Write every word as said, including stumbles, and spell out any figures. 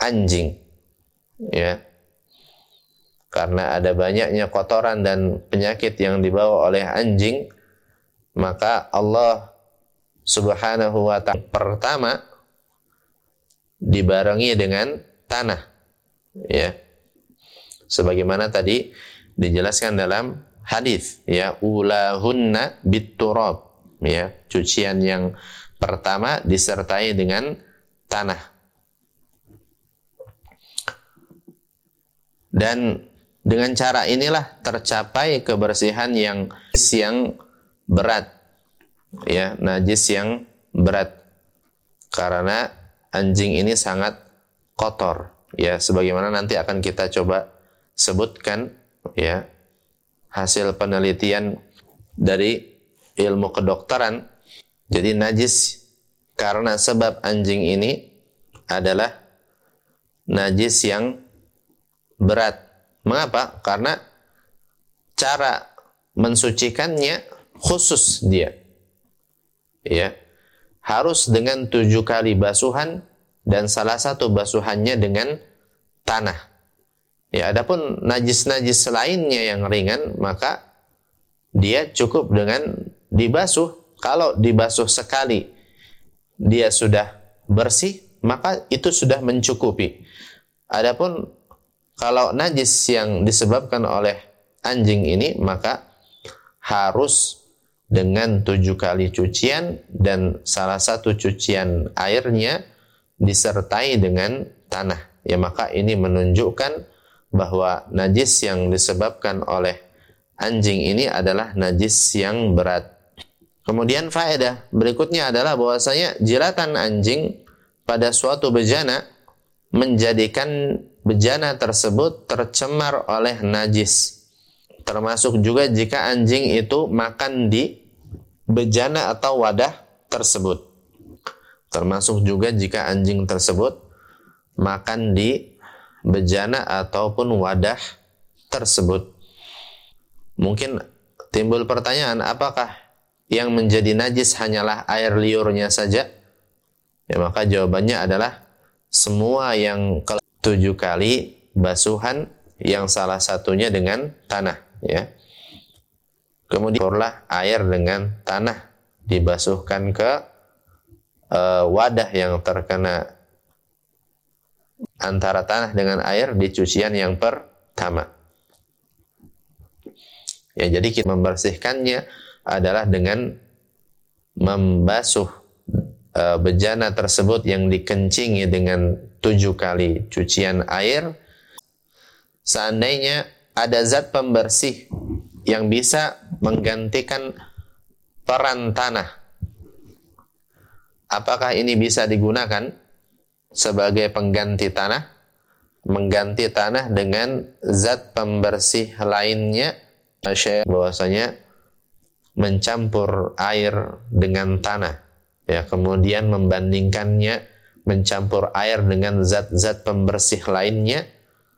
anjing, ya. Karena ada banyaknya kotoran dan penyakit yang dibawa oleh anjing, maka Allah Subhanahu wa ta'ala pertama dibarengi dengan tanah, ya. Sebagaimana tadi dijelaskan dalam hadis, ya, ulahunna bitturab, ya, cucian yang pertama disertai dengan tanah. Dan dengan cara inilah tercapai kebersihan yang yang berat, ya, najis yang berat, karena anjing ini sangat kotor, ya, sebagaimana nanti akan kita coba sebutkan, ya, hasil penelitian dari ilmu kedokteran. Jadi najis karena sebab anjing ini adalah najis yang berat. Mengapa? Karena cara mensucikannya khusus dia, ya, harus dengan tujuh kali basuhan dan salah satu basuhannya dengan tanah. Ya, adapun najis-najis lainnya yang ringan, maka dia cukup dengan dibasuh. Kalau dibasuh sekali dia sudah bersih, maka itu sudah mencukupi. Adapun kalau najis yang disebabkan oleh anjing ini, maka harus dengan tujuh kali cucian dan salah satu cucian airnya disertai dengan tanah. Ya, maka ini menunjukkan bahwa najis yang disebabkan oleh anjing ini adalah najis yang berat. Kemudian faedah berikutnya adalah bahwasanya jilatan anjing pada suatu bejana menjadikan bejana tersebut tercemar oleh najis. Termasuk juga jika anjing itu makan di bejana atau wadah tersebut. Termasuk juga jika anjing tersebut makan di bejana ataupun wadah tersebut. Mungkin timbul pertanyaan, apakah yang menjadi najis hanyalah air liurnya saja? Ya, maka jawabannya adalah semua yang ke tujuh kali basuhan yang salah satunya dengan tanah, ya. Kemudian lah air dengan tanah dibasuhkan ke uh, wadah yang terkena antara tanah dengan air di cucian yang pertama. Ya, jadi kita membersihkannya adalah dengan membasuh e, bejana tersebut yang dikencingi dengan tujuh kali cucian air. Seandainya ada zat pembersih yang bisa menggantikan peran tanah, apakah ini bisa digunakan sebagai pengganti tanah? Mengganti tanah dengan zat pembersih lainnya, bahwasanya mencampur air dengan tanah, ya, kemudian membandingkannya mencampur air dengan zat-zat pembersih lainnya,